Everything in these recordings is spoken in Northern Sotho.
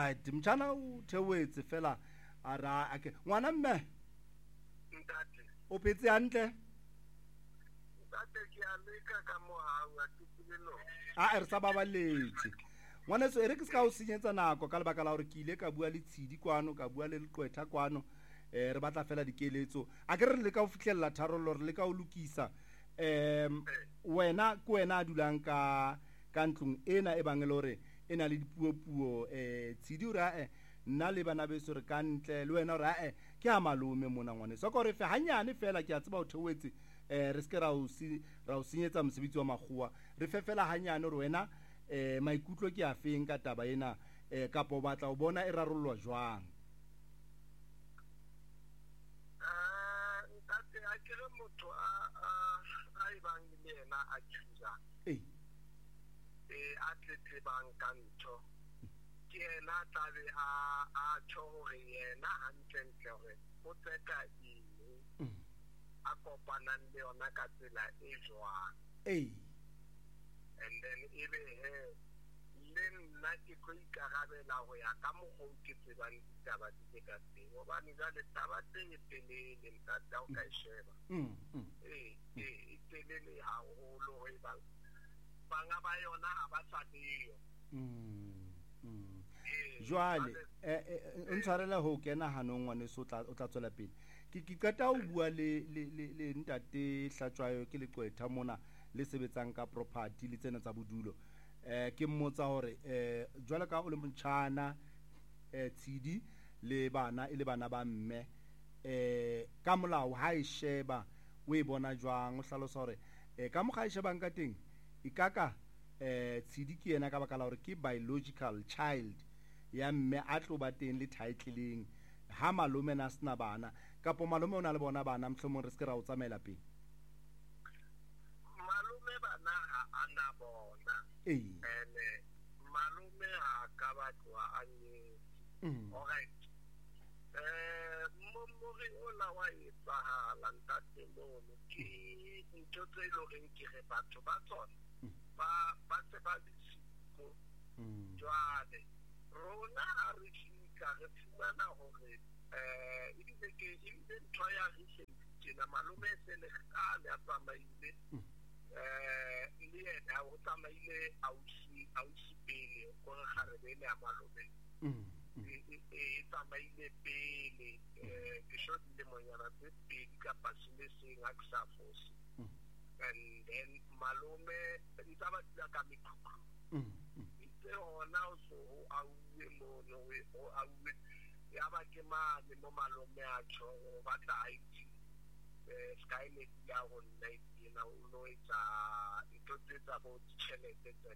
right mtshana o theoetse fela a ra ake ngwana mme ntate o phetse hantle ntate ke a leka ka mohau a tupilelo a re sa babaletse ngwaneso e re ke se ka o senyetsa nako ka lebaka la gore ke ile ka bua le tshedi kwano ka bua le leqwetha kwano re batla fela dikeletso a ke re le ka o fitlhelela tharollo re le ka o lokisa wena ke wena a dulang ka ntlong ena e bang e le gore e na le dipuo tshedi o re nna le bana beso re ka ntle le wena gore ke a malome mona ngwaneso ka gore fe hanyane fela ke a tseba o theoetse re se ke ra o senyetsa mosebetsi wa makgowa re fe fela hanyane gore wena maikutlo ke a feng ka taba ena kapa o batla o bona e rarollwa jwang ntate a kere motho a e bang le yena a thusang a tletlebang ka ntho ke yena tlabe a tjho gore yena hantlentle gore o tseka eng a kopanang le yona ka tsela e jwang and then ebe le nna ke tlo ikarabela go ya ka mokgwa o ke tsebang ditaba di le ka teng gobane jale taba tse e telele ntate o ka e sheba e telele haholo go e banga ba yona ga ba sa leyo jwale o ntshwarela ho kena hanong ngwaneso o tla tswela pele ke qeta o bua le ntate Hlatswayo ke leqwetha mona le sebetsang ka property le tsena tsa bodulo ke mmotsa hore jwale ka o le motjhana tshedi le bana e le bana ba mme ka molao ha e sheba o e bona jwang o hlalosa hore ka mo ga e shebang ka teng ikaka tshedi ke yena ka baka la hore ke biological child ya mme a tlo ba teng le titleng ha malome na sena bana kapo malome o na le bona bana mhlomong re se ke ra o tsamaela pele malume bana ha ana bona ene malume ha ka batwa a nyetse alright mmori ola wa etsahala ntate mono ke ntho tse e loreng ke re batho ba tsona ba se ba le siko jwale rona a re fika re fumana gore ebile ntho ya re tjena malume se le kgale a tsamaile le yena o tsamaile ausi pele gore kgarebele ya malume e tsamaile pele ke sho dile monyana tse pedi kapa sele seng a sa fosi and then malume di tsaba tsa ka mekhukhu itse ona o so a uwe mono o a uwe ya ba ke mane mo malume a tjho ba tla IT Skynet ya go nna ina o no etsa ito tsa bo tšhelete tsa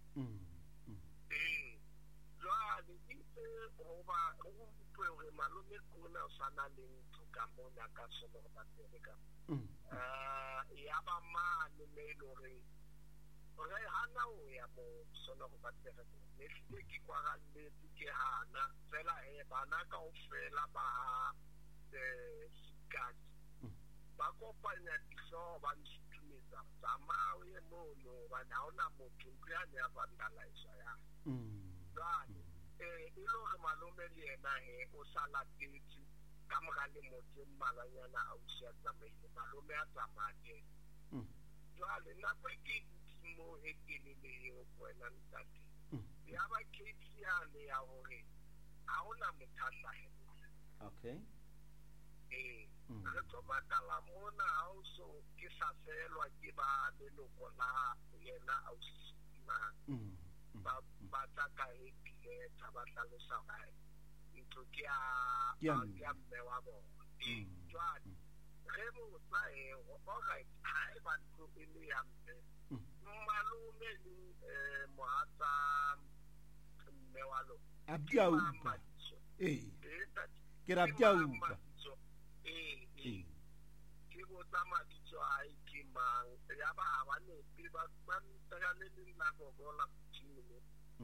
jwale itse goba go bupwe gore malume kona o sana le ntho ka mona ka solo go batereka ya ba mane me e lore re hana o ya mo solo go batereka le hlile ke kwagalletse ke hana fela bana ka o fela ba sikati ba kopanya dihlooho ba nsutumetsa tsamao ye mono bana ha ona motho ya ne a vandalize ya jwale e le gore malume le yena o sa latetse ka mora le motho mmalanyana a usia tsamaile malume a tsamaya jwale nako e ke mo e kelele eo wena ntate ya ba case yane ya gore ha ona motho a hlahella okay re tlo makala mona ha o so ke hlaselwa ke ba leloko la yena ausina ba tla ka epile ba tlalosa ga ntlo ke a mme wa bona jwale ge botsa alright ha e ba ntlo e le ya mme malume le mohatsa mme wa lo abdia upa ke ra abdia upa ke botsa mabitso a ikemang ya ba ba ne ba ntagane le nna go bola tshimo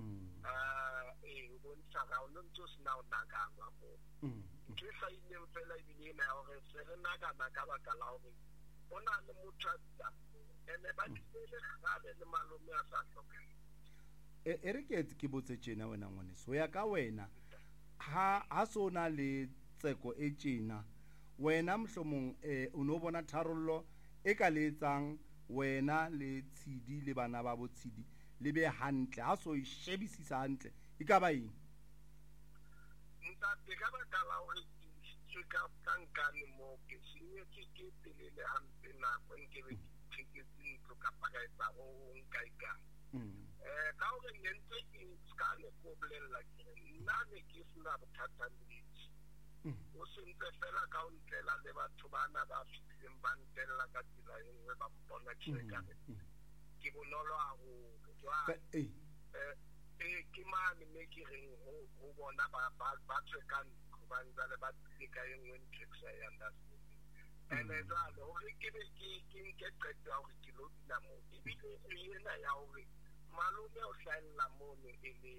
o bontsha ga o ntse o sena o nakama mo ke sa ile fela ile na gore se re nakama ka baka la gore ona le motho a ene ba tsile gale le malume a sa hloka e re ke botse tjena wena ngwaneso ya ka wena ha so na le tseko e tjena wena mohlomong o no bona tharollo e ka le etsang wena le Tshidi le bana ba bo Tshidi le be hantle ha so shebisisa hantle e ka ba eng ntate ka baka la hore ke ka tankane mo ke sinye ke telele hampe na go nke be ke ntlo ka paka etsa go nka ika ka hore nentse ke ska le go bolella ke nna ne ke sena bothata le o sentse fela ka o ntlela le batho bana ba fitlheng ba ntella ka tsela e nngwe ba mpona tšhekare ke bonolo haholo jwale ke mane me ke reng ho bona ba tshekang ba ntse ba tlile ka e nngwe ntho e sa ya understanding ene jwale hore ke be ke nke qeto ya hore ke lo dula moo ebile ena ya hore malome o hlahella mono e le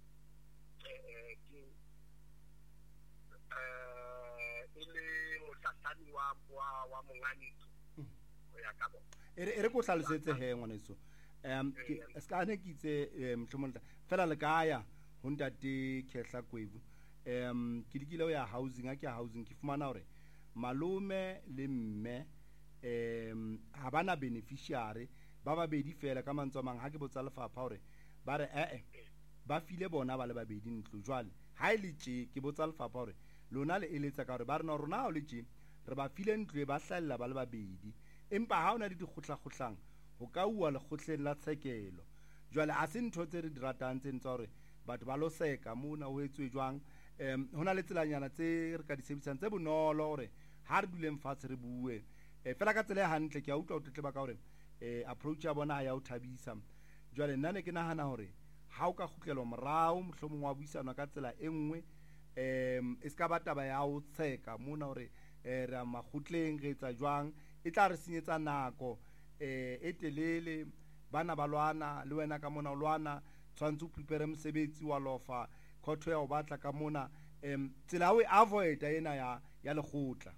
mohlahlani wa monganetso go ya ka bona e re ko hlalosetse he ngwaneso ke ska ne ke itse mhlomong fela le kaya ho ntate Khehla Kwevu ke dikile o ya housing a ke housing ke fumana hore malome le mme ha bana beneficiary ba babedi fela ka mantswe mang ha ke botsa lefapha hore ba re ba file bona ba le babedi ntlo jwale ha ile tje ke botsa lefapha hore lona le eletsa ka hore ba rena rona o le tje re ba file ntlo e ba hlalla ba le babedi empa ha ona le dikgotlang ho ka uwa le khotleng la tshekelo jwale a se ntho tse re di ratang tse ntse hore batho ba lo seka mona ho etswe jwang hona le tselanyana tse re ka di sebedisang tse bonolo hore ha re duleng fatshe re bue fela ka tsela e hantle ke a utlwa o tetleba ka hore approach ya bona ya o thabisa jwale nna ne ke nahana hore ha o ka kgutlelwa morao mohlomong wa buisana ka tsela e nngwe e ska ba taba ya o tsheka mona hore re a makgutleng re etsa jwang e tla re senyetsa nako e telele bana ba lwana le wena ka mona o lwana tshwantse o prepare mosebetsi wa lofa khotho ya o batla ka mona tsela o avoid ena ya lekgotla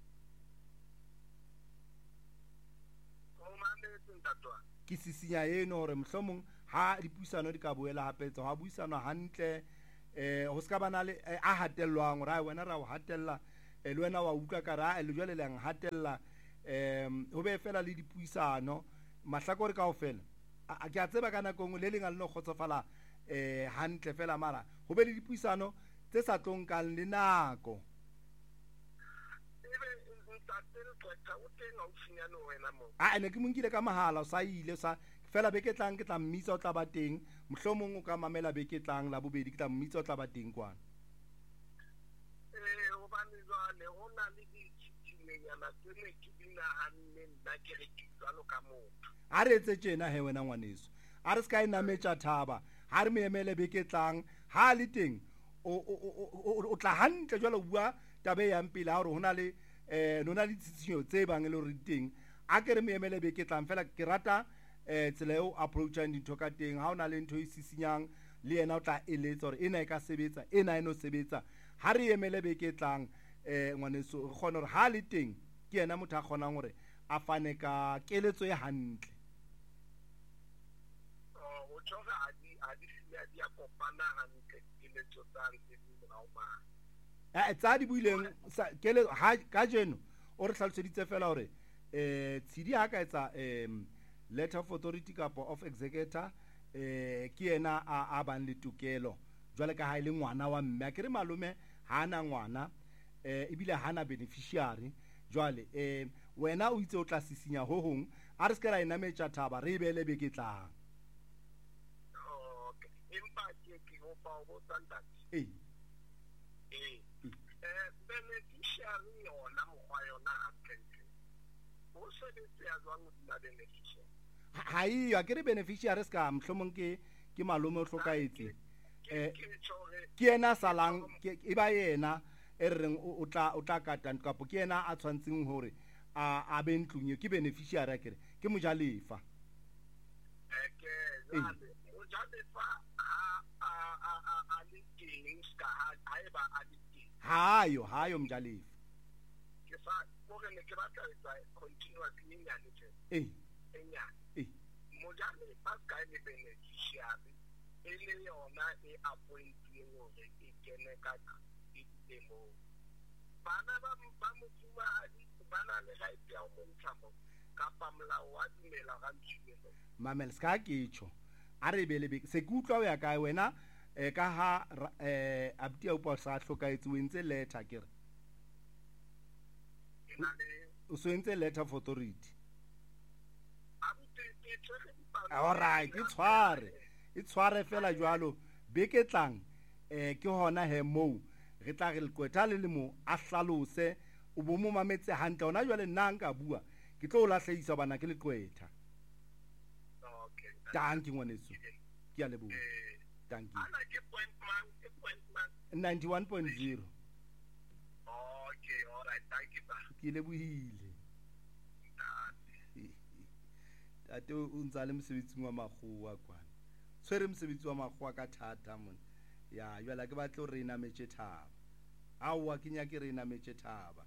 ke sisinya eno hore mohlomong ha dipuisano di ka boela hape tsa ha buisano hantle ho ska bana le a hatellwang ra wena ra o hatella le wena wa utlwa ka ra le jwale le hatella ho be fela le dipuisano mahlakore kaofela a ke a tseba ka nakong le lenga le no khotsofala hantle fela mara ho be le dipuisano tse sa tlonkang le nako ne ke monkile ka mahala o sa ile sa fela be ke tlang ke tla mmitsa o tla ba teng mohlomong o ka mamela be ke tlang la bobedi ke tla mmitsa o tla ba teng kwana hobane jwale ho na le ditshitinyana tse ne ke di nahanne nna ke re ke jwalo ka motho a re etse tjena he wena ngwaneso a re ska inametsa thaba ha re meemele be ke tlang ha le teng o tla hantle jwalo bua tabe yang pele ha hore hona le nona le tsitsinyo tse bang le hore teng a ke re meemele be ke tlang fela ke rata tsela eo approachang dintho ka teng ha ona le ntho e sisinyang le yena o tla eletsa hore ena e ka sebetsa ena e no sebetsa ha re emele be ke tlang ngwaneso re kgona hore ha le teng ke yena motho a kgonang hore a fane ka keletso e hantle o tshwara a di sile di a kopana hantle keletso tsa di rauma tsa di buileng keletso ha ka jeno o re hlaloseditse fela hore Tshidi ha ka etsa letter of authority kapo of executor ke yena a bang le tokelo jwale ka ha ile ngwana wa mme a ke re malome ha ana ngwana ebile ha ana beneficiary jwale wena o itse o tla sisinya ho hong a re se ke ra inametsa thaba re bele be ke tlang okay empa ke go pa go tsanta beneficiary yona mokgwa yona hantle o sebetse ya jwang la beneficiary ha iya ke re beneficiary ska mhlomong ke malome o hlokaetse ke yena salang e ba yena e reng o tla katang kapo ke yena a tshwantseng hore a be ntlung ke beneficiary a kere ke mojalefa o jalefa a le teng ska ha eba a le teng hayo mojalefa ke fa gore ne ke batla etsa continuous nyane enya mojalefa ska le beneficiary e le yona e appointileng hore e kene ka moo. Bana ba mofumahadi ba na le right ya ho montsha mo kapa molao wa dumela ga ntshwelo. Mamela ska ke tjho a re be le se ke utlwa o ya kae wena ka ha abuti o pa sa hlokaetse o entse letter ke re o so entse letter for authority. All right e tshware fela jwalo be ke tlang ke hona he moo re tla re lekweta le mo a hlalose o bo mo mametse hantle ona jwale nna nka bua ke tlo o lahlehisa bana ke lekweta. Dankie ngwaneso ke a leboha. Dankie. 91.0. Okay, all right, thank you ba. Ke lebohile. Tate o ntsa le mosebetsing wa makgowa kwana. Tshwere mosebetsi wa makgowa ka thata mona. Ya jwale ke batla o re inametse thaba. Aowa ke nya ke re inametse thaba.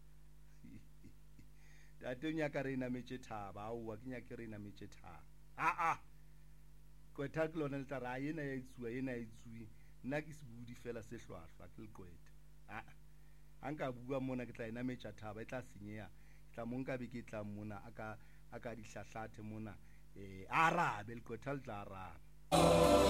Tate o nya ka re inametse thaba. Aowa ke nya ke re inametse thaba. Kweta ke lona le tla ra ena ya itsuwa ena ya itsui nna ke se budi fela se hlwahlwa ke lekweta. Ha nka bua mona ke tla inametsa thaba e tla senyeha ke tla monka be ke tla mona aka di hlahlathe mona arabe lekweta le tla arabe.